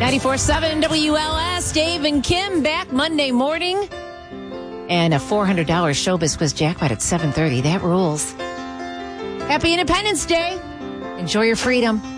94.7 WLS, Dave and Kim back Monday morning. And a $400 Showbiz Quiz jackpot at 7:30. That rules. Happy Independence Day. Enjoy your freedom.